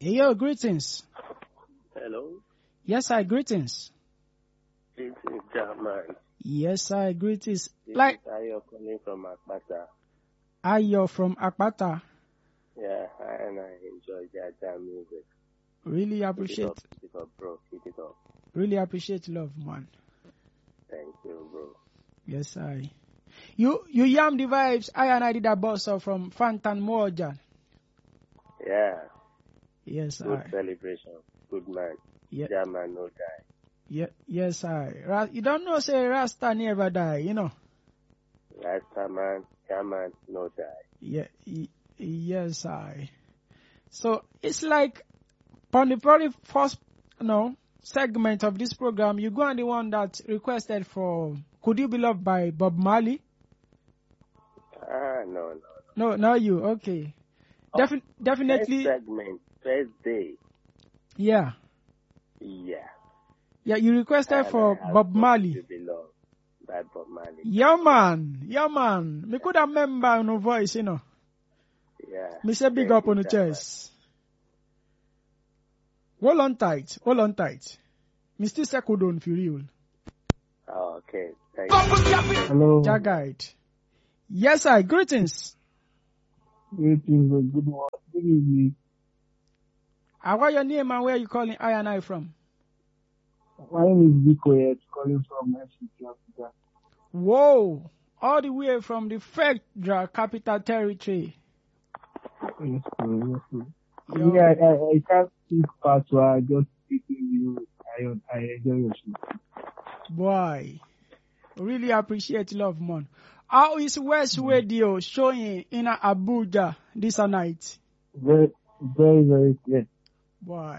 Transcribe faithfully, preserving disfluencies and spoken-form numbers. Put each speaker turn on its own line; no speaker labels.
Hey, yo, greetings.
Hello.
Yes, I greetings.
This is German.
Yes, I greetings.
This
Like,
is Ayo calling from Akpata.
Ayo from Akpata.
Yeah, I, and I enjoy their jam music.
Really
Keep it
appreciate,
up, keep it up, bro. Keep it up.
really appreciate love, man.
Thank you, bro.
Yes, I. You, you yam the vibes. I and I did a boss up from Fantan Moja.
Yeah,
Yes,
good
I.
celebration. Good man.
Yeah,
German no die.
yeah, yes, I. Ra- you don't know, say Rasta never die, you know.
Rasta man, German no die.
Yeah, y- yes, I. So it's like on the very first, you know, segment of this program, you go on the one that requested for "Could You Be Loved" by Bob Marley.
Ah, no, no.
No, not you. Okay,
Oh,
Defi- definitely.
First segment, first day.
Yeah,
Yeah.
yeah. You requested
And
for
I have
Bob Marley.
to be loved by Bob Marley.
Yeah, man. Yeah, man. Me could have remember no voice, you know.
Yeah.
Me say big
Thank
up
you,
on the
German.
chest. Hold on tight. Hold on tight. Me still say could on for real.
Oh, okay. Thank you.
Hello.
Jagite. Yes, I. Greetings.
Greetings. uh, Good morning. Good evening.
And what your name and where you calling I and I from?
My name is Biko Yet, calling from F C T Africa.
Whoa. All the way from the Federal Capital Territory.
Yes, sir. Yes, sir.
Yo.
Yeah, I, I, I can't speak past so I just speaking you. I, I enjoy your show.
Boy. Really appreciate love, man. How is West Radio showing in Abuja this night?
Very, very, very clear.
Boy.